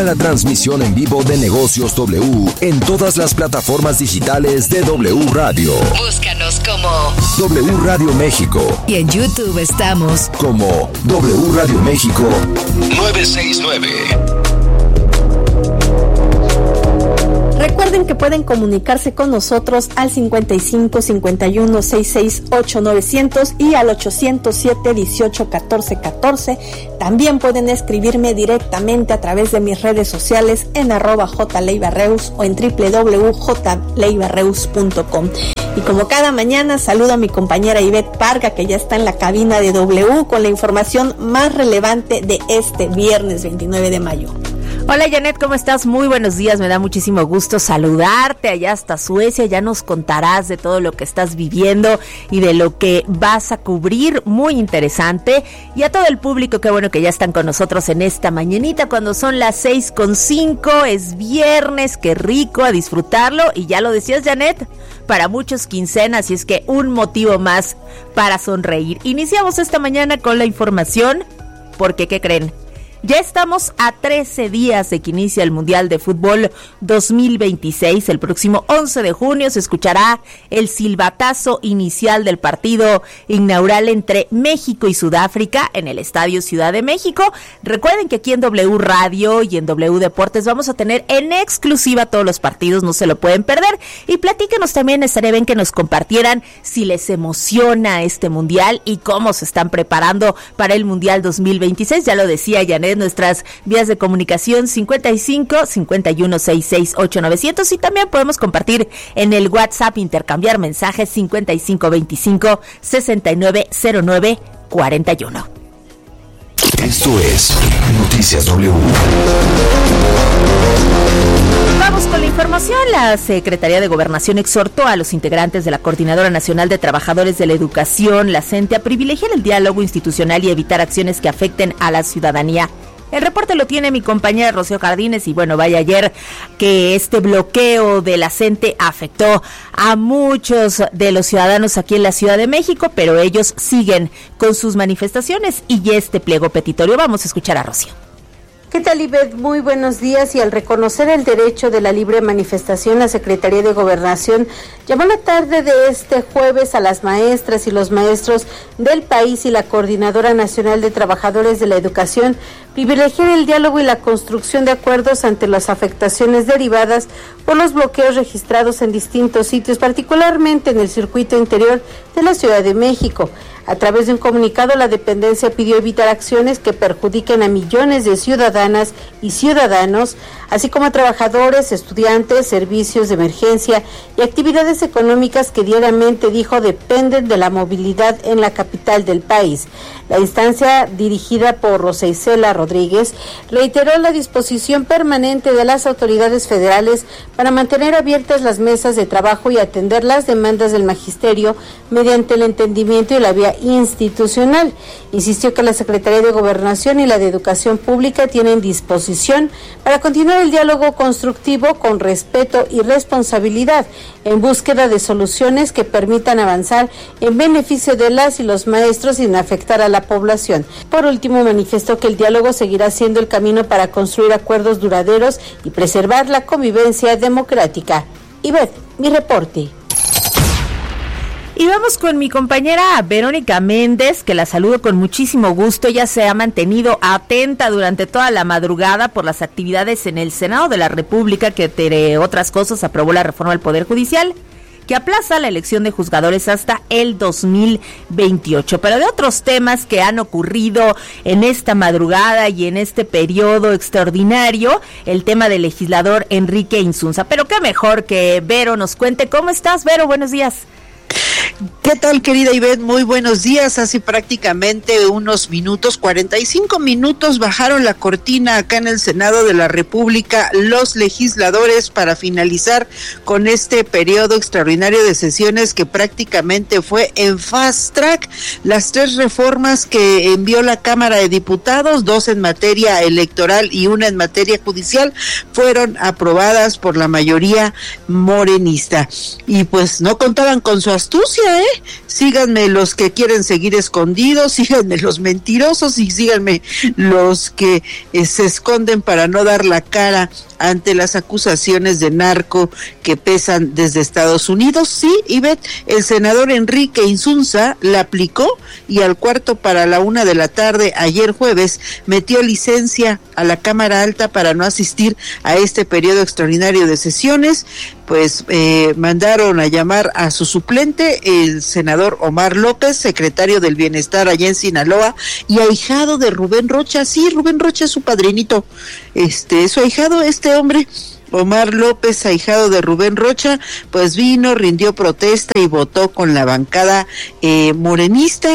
Siga la transmisión en vivo de Negocios W en todas las plataformas digitales de W Radio. Búscanos como W Radio México. Y en YouTube estamos como W Radio México 969. Recuerden que pueden comunicarse con nosotros al 55 51 66 8900 y al 807 18 14 14. También pueden escribirme directamente a través de mis redes sociales en @jleibarreus o en www.jleibarreus.com. Y como cada mañana, saludo a mi compañera Ivette Parga, que ya está en la cabina de W con la información más relevante de este viernes 29 de mayo. Hola Janet, ¿cómo estás? Muy buenos días, me da muchísimo gusto saludarte allá hasta Suecia, ya nos contarás de todo lo que estás viviendo y de lo que vas a cubrir, muy interesante, y a todo el público, qué bueno que ya están con nosotros en esta mañanita cuando son las 6:05, es viernes, qué rico, a disfrutarlo, y ya lo decías Janet, para muchos quincena, así es que un motivo más para sonreír. Iniciamos esta mañana con la información, porque ¿qué creen? Ya estamos a 13 días de que inicia el Mundial de Fútbol 2026. El próximo 11 de junio se escuchará el silbatazo inicial del partido inaugural entre México y Sudáfrica en el Estadio Ciudad de México. Recuerden que aquí en W Radio y en W Deportes vamos a tener en exclusiva todos los partidos, no se lo pueden perder. Y platíquenos también, estaría bien que nos compartieran si les emociona este Mundial y cómo se están preparando para el Mundial 2026. Ya lo decía Janet, nuestras vías de comunicación 55 51 66 8900, y también podemos compartir en el WhatsApp, intercambiar mensajes 55 25 69 09 41. Esto es Noticias W. Vamos con la información. La Secretaría de Gobernación exhortó a los integrantes de la Coordinadora Nacional de Trabajadores de la Educación, la CENTE, a privilegiar el diálogo institucional y evitar acciones que afecten a la ciudadanía. El reporte lo tiene mi compañera Rocío Jardines, y bueno, vaya, ayer que este bloqueo de la CENTE afectó a muchos de los ciudadanos aquí en la Ciudad de México, pero ellos siguen con sus manifestaciones y este pliego petitorio. Vamos a escuchar a Rocío. ¿Qué tal, Ivette? Muy buenos días. Y al reconocer el derecho de la libre manifestación, la Secretaría de Gobernación llamó la tarde de este jueves a las maestras y los maestros del país y la Coordinadora Nacional de Trabajadores de la Educación privilegiar el diálogo y la construcción de acuerdos ante las afectaciones derivadas por los bloqueos registrados en distintos sitios, particularmente en el circuito interior de la Ciudad de México. A través de un comunicado, la dependencia pidió evitar acciones que perjudiquen a millones de ciudadanas y ciudadanos, así como a trabajadores, estudiantes, servicios de emergencia y actividades económicas que diariamente, dijo, dependen de la movilidad en la capital del país. La instancia, dirigida por Rosa Isela Rodríguez, reiteró la disposición permanente de las autoridades federales para mantener abiertas las mesas de trabajo y atender las demandas del magisterio mediante el entendimiento y la vía institucional. Insistió que la Secretaría de Gobernación y la de Educación Pública tienen disposición para continuar el diálogo constructivo con respeto y responsabilidad en búsqueda de soluciones que permitan avanzar en beneficio de las y los maestros sin afectar a la población. Por último, manifestó que el diálogo seguirá siendo el camino para construir acuerdos duraderos y preservar la convivencia democrática. Ivette, mi reporte. Y vamos con mi compañera Verónica Méndez, que la saludo con muchísimo gusto. Ella se ha mantenido atenta durante toda la madrugada por las actividades en el Senado de la República, que entre otras cosas aprobó la reforma al Poder Judicial, que aplaza la elección de juzgadores hasta el 2028. Pero de otros temas que han ocurrido en esta madrugada y en este periodo extraordinario, el tema del legislador Enrique Insunza. Pero qué mejor que Vero nos cuente. ¿Cómo estás, Vero? Buenos días. ¿Qué tal, querida Ivette? Muy buenos días. Hace prácticamente unos minutos, 45 minutos, bajaron la cortina acá en el Senado de la República los legisladores para finalizar con este periodo extraordinario de sesiones que prácticamente fue en fast track. Las 3 reformas que envió la Cámara de Diputados, 2 en materia electoral y 1 en materia judicial, fueron aprobadas por la mayoría morenista. Y pues no contaban con su astucia, Síganme los que quieren seguir escondidos, síganme los mentirosos y síganme los que se esconden para no dar la cara ante las acusaciones de narco que pesan desde Estados Unidos. Sí, Ivette, el senador Enrique Insunza la aplicó y al 1:45 p.m, ayer jueves, metió licencia a la Cámara Alta para no asistir a este periodo extraordinario de sesiones. Pues mandaron a llamar a su suplente, el senador Omar López, secretario del Bienestar allá en Sinaloa, y ahijado de Rubén Rocha. Sí, Rubén Rocha es su padrinito, su ahijado, hombre, Omar López, ahijado de Rubén Rocha, pues vino, rindió protesta y votó con la bancada morenista.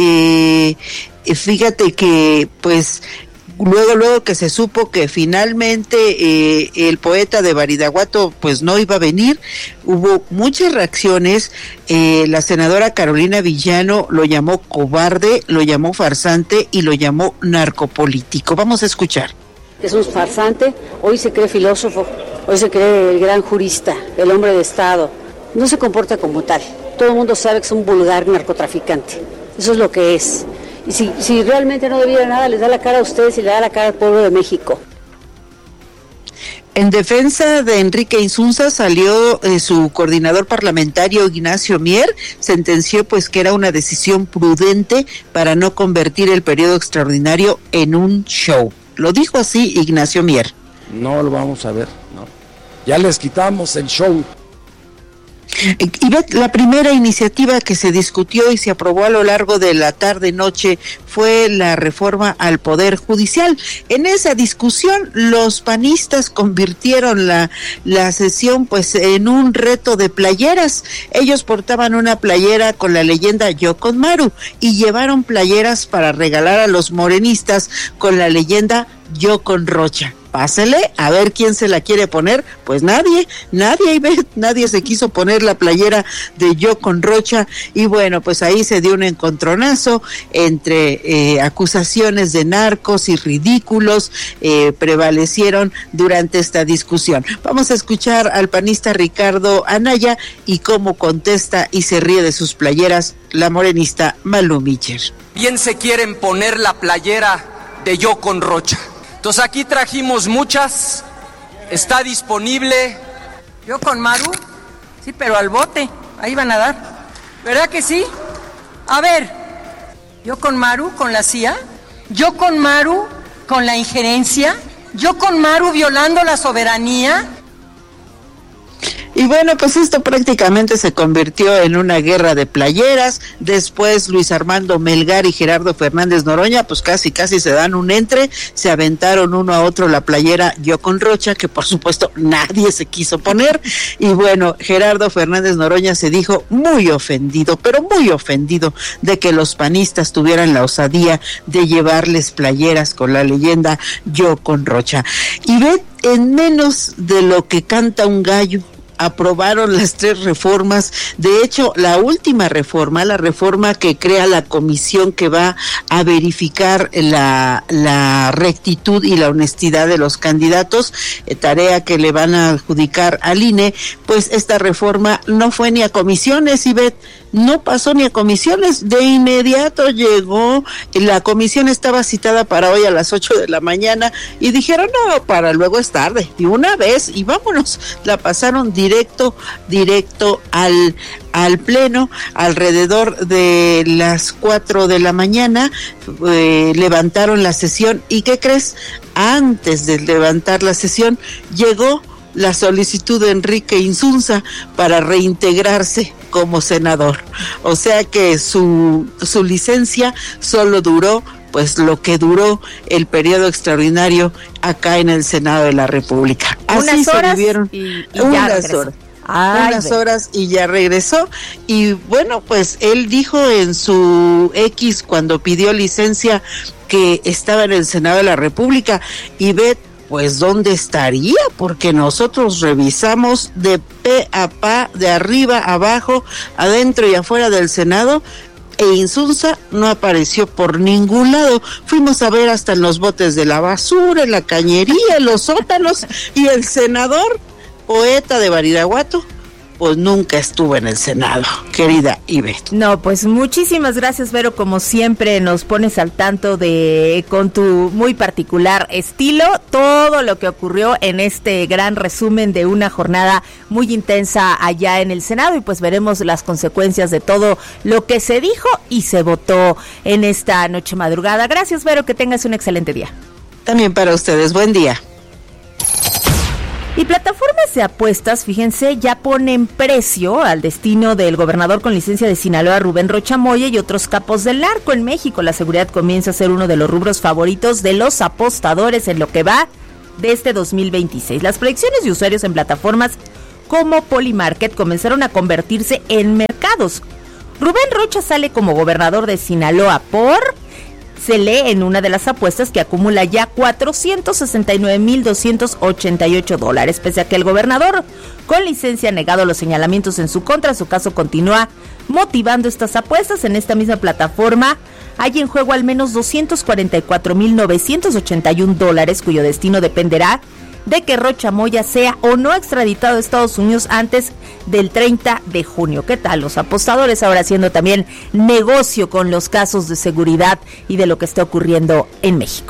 Fíjate que, pues, luego que se supo que finalmente el poeta de Badiraguato pues no iba a venir, hubo muchas reacciones. La senadora Carolina Villano lo llamó cobarde, lo llamó farsante y lo llamó narcopolítico. Vamos a escuchar. Es un farsante, hoy se cree filósofo, hoy se cree el gran jurista, el hombre de Estado. No se comporta como tal. Todo el mundo sabe que es un vulgar narcotraficante. Eso es lo que es. Y si realmente no debiera nada, les da la cara a ustedes y le da la cara al pueblo de México. En defensa de Enrique Insunza salió su coordinador parlamentario Ignacio Mier, sentenció pues que era una decisión prudente para no convertir el periodo extraordinario en un show. Lo dijo así Ignacio Mier. No lo vamos a ver, no. Ya les quitamos el show. Y la primera iniciativa que se discutió y se aprobó a lo largo de la tarde-noche fue la reforma al Poder Judicial. En esa discusión, los panistas convirtieron la sesión pues en un reto de playeras. Ellos portaban una playera con la leyenda Yo con Maru y llevaron playeras para regalar a los morenistas con la leyenda Yo con Rocha. Pásele, a ver quién se la quiere poner. Pues nadie se quiso poner la playera de Yo con Rocha, y bueno, pues ahí se dio un encontronazo entre acusaciones de narcos y ridículos, prevalecieron durante esta discusión. Vamos a escuchar al panista Ricardo Anaya y cómo contesta y se ríe de sus playeras la morenista Malú Micher. Bien se quieren poner la playera de Yo con Rocha. Entonces aquí trajimos muchas, está disponible. Yo con Maru, sí, pero al bote, ahí van a dar. ¿Verdad que sí? A ver, yo con Maru, con la CIA, yo con Maru, con la injerencia, yo con Maru violando la soberanía. Y bueno, pues esto prácticamente se convirtió en una guerra de playeras. Después Luis Armando Melgar y Gerardo Fernández Noroña, pues casi se dan un entre, se aventaron uno a otro la playera Yo con Rocha, que por supuesto nadie se quiso poner. Y bueno, Gerardo Fernández Noroña se dijo muy ofendido, pero muy ofendido de que los panistas tuvieran la osadía de llevarles playeras con la leyenda Yo con Rocha. Y ve, en menos de lo que canta un gallo, aprobaron las 3 reformas. De hecho, la última reforma, la reforma que crea la comisión que va a verificar la rectitud y la honestidad de los candidatos, tarea que le van a adjudicar al INE, pues esta reforma no fue ni a comisiones, Ivette, no pasó ni a comisiones. De inmediato llegó, la comisión estaba citada para hoy a las 8 de la mañana y dijeron, no, para luego es tarde, y una vez, y vámonos, la pasaron directo al pleno. Alrededor de las 4 de la mañana levantaron la sesión, y ¿qué crees? Antes de levantar la sesión llegó la solicitud de Enrique Insunza para reintegrarse como senador. O sea que su licencia solo duró pues lo que duró el periodo extraordinario acá en el Senado de la República. Así unas horas se vivieron unas horas y ya regresó. Y bueno, pues él dijo en su X cuando pidió licencia que estaba en el Senado de la República, y ve pues dónde estaría, porque nosotros revisamos de pe a pa, de arriba a abajo, adentro y afuera del Senado, e Insunza no apareció por ningún lado. Fuimos a ver hasta en los botes de la basura, en la cañería, en los sótanos, y el senador, poeta de Badiraguato, pues nunca estuvo en el Senado, querida Ivette. No, pues muchísimas gracias, Vero, como siempre nos pones al tanto con tu muy particular estilo, todo lo que ocurrió en este gran resumen de una jornada muy intensa allá en el Senado, y pues veremos las consecuencias de todo lo que se dijo y se votó en esta noche madrugada. Gracias, Vero, que tengas un excelente día. También para ustedes, buen día. Y plataformas de apuestas, fíjense, ya ponen precio al destino del gobernador con licencia de Sinaloa, Rubén Rocha Moya, y otros capos del narco en México. La seguridad comienza a ser uno de los rubros favoritos de los apostadores en lo que va de este 2026. Las proyecciones de usuarios en plataformas como Polymarket comenzaron a convertirse en mercados. Rubén Rocha sale como gobernador de Sinaloa se lee en una de las apuestas que acumula ya $469,288, pese a que el gobernador con licencia ha negado los señalamientos en su contra. Su caso continúa motivando estas apuestas. En esta misma plataforma hay en juego al menos $244,981, cuyo destino dependerá de que Rocha Moya sea o no extraditado a Estados Unidos antes del 30 de junio. ¿Qué tal? Los apostadores ahora haciendo también negocio con los casos de seguridad y de lo que está ocurriendo en México.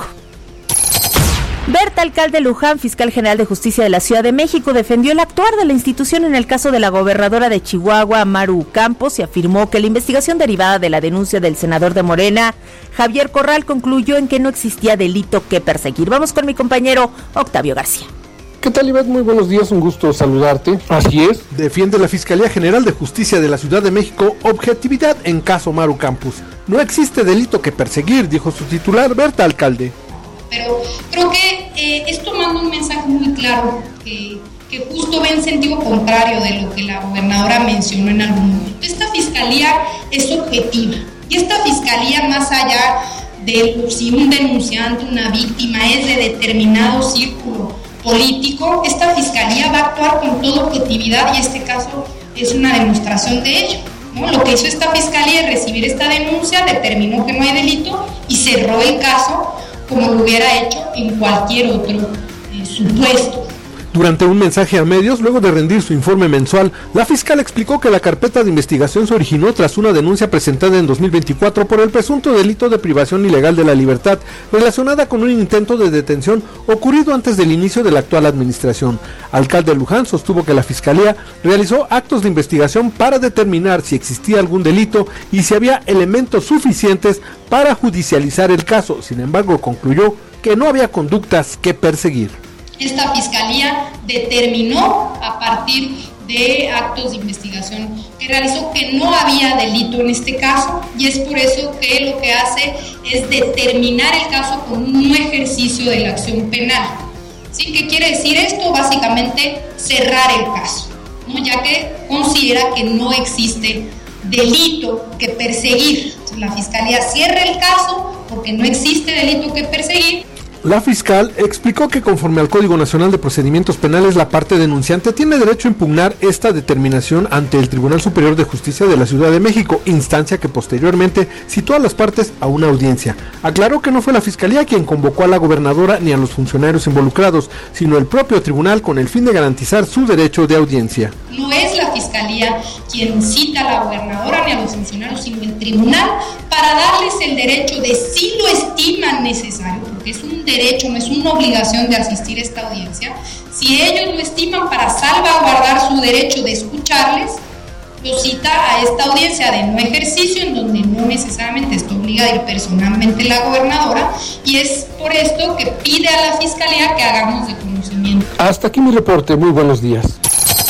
Berta Alcalde Luján, fiscal general de Justicia de la Ciudad de México, defendió el actuar de la institución en el caso de la gobernadora de Chihuahua, Maru Campos, y afirmó que la investigación derivada de la denuncia del senador de Morena, Javier Corral, concluyó en que no existía delito que perseguir. Vamos con mi compañero Octavio García. ¿Qué tal, Ivette? Muy buenos días, un gusto saludarte. Así es, defiende la Fiscalía General de Justicia de la Ciudad de México objetividad en caso Maru Campos. No existe delito que perseguir, dijo su titular, Berta Alcalde. Pero creo que esto manda un mensaje muy claro que justo va en sentido contrario de lo que la gobernadora mencionó en algún momento. Esta fiscalía es objetiva, y esta fiscalía, más allá de si un denunciante, una víctima es de determinado círculo político, esta fiscalía va a actuar con toda objetividad, y este caso es una demostración de ello, ¿no? Lo que hizo esta fiscalía es recibir esta denuncia, determinó que no hay delito y cerró el caso como lo hubiera hecho en cualquier otro supuesto. Durante un mensaje a medios, luego de rendir su informe mensual, la fiscal explicó que la carpeta de investigación se originó tras una denuncia presentada en 2024 por el presunto delito de privación ilegal de la libertad, relacionada con un intento de detención ocurrido antes del inicio de la actual administración. Alcalde Luján sostuvo que la fiscalía realizó actos de investigación para determinar si existía algún delito y si había elementos suficientes para judicializar el caso. Sin embargo, concluyó que no había conductas que perseguir. Esta fiscalía determinó a partir de actos de investigación que realizó que no había delito en este caso, y es por eso que lo que hace es determinar el caso con un ejercicio de la acción penal. ¿Sí? ¿Qué quiere decir esto? Básicamente cerrar el caso, ¿no? Ya que considera que no existe delito que perseguir. La fiscalía cierra el caso porque no existe delito que perseguir. La fiscal explicó que conforme al Código Nacional de Procedimientos Penales, la parte denunciante tiene derecho a impugnar esta determinación ante el Tribunal Superior de Justicia de la Ciudad de México, instancia que posteriormente citó a las partes a una audiencia. Aclaró que no fue la fiscalía quien convocó a la gobernadora ni a los funcionarios involucrados, sino el propio tribunal, con el fin de garantizar su derecho de audiencia. No es la fiscalía quien cita a la gobernadora ni a los funcionarios, sino el tribunal, para darles el derecho de, si lo estiman necesario, porque es un derecho, no es una obligación de asistir a esta audiencia, si ellos lo estiman para salvaguardar su derecho de escucharles, lo cita a esta audiencia de no ejercicio, en donde no necesariamente está obligada a ir personalmente la gobernadora, y es por esto que pide a la fiscalía que hagamos de conocimiento. Hasta aquí mi reporte, muy buenos días.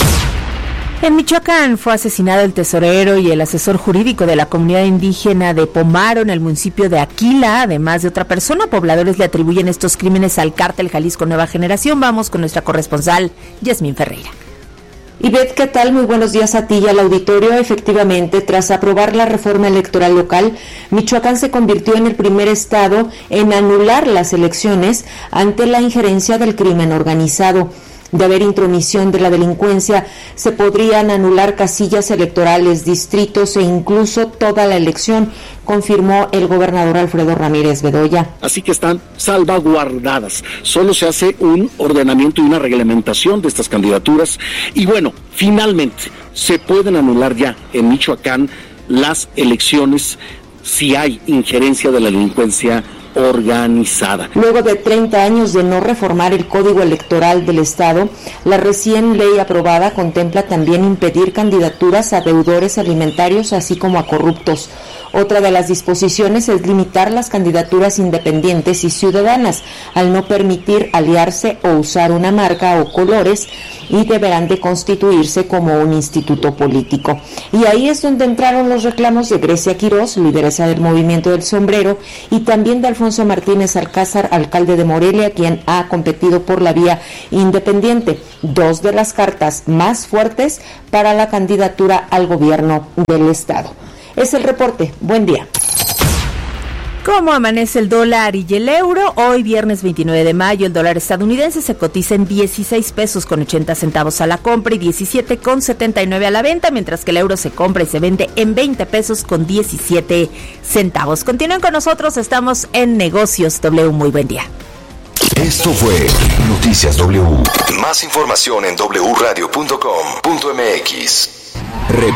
En Michoacán fue asesinado el tesorero y el asesor jurídico de la comunidad indígena de Pomaro, en el municipio de Aquila, además de otra persona. Pobladores le atribuyen estos crímenes al cártel Jalisco Nueva Generación. Vamos con nuestra corresponsal, Yasmín Ferreira. Ivette, ¿qué tal? Muy buenos días a ti y al auditorio. Efectivamente, tras aprobar la reforma electoral local, Michoacán se convirtió en el primer estado en anular las elecciones ante la injerencia del crimen organizado. De haber intromisión de la delincuencia, se podrían anular casillas electorales, distritos e incluso toda la elección, confirmó el gobernador Alfredo Ramírez Bedoya. Así que están salvaguardadas. Solo se hace un ordenamiento y una reglamentación de estas candidaturas. Y bueno, finalmente se pueden anular ya en Michoacán las elecciones si hay injerencia de la delincuencia organizada. Luego de 30 años de no reformar el Código Electoral del Estado, la recién ley aprobada contempla también impedir candidaturas a deudores alimentarios, así como a corruptos. Otra de las disposiciones es limitar las candidaturas independientes y ciudadanas, al no permitir aliarse o usar una marca o colores, y deberán de constituirse como un instituto político. Y ahí es donde entraron los reclamos de Grecia Quirós, lideresa del Movimiento del Sombrero, y también de Alfonso Martínez Alcázar, alcalde de Morelia, quien ha competido por la vía independiente. Dos de las cartas más fuertes para la candidatura al gobierno del Estado. Es el reporte. Buen día. ¿Cómo amanece el dólar y el euro? Hoy, viernes 29 de mayo, el dólar estadounidense se cotiza en 16 pesos con 80 centavos a la compra y 17 con 79 a la venta, mientras que el euro se compra y se vende en 20 pesos con 17 centavos. Continúen con nosotros, estamos en Negocios W. Muy buen día. Esto fue Noticias W. Más información en wradio.com.mx.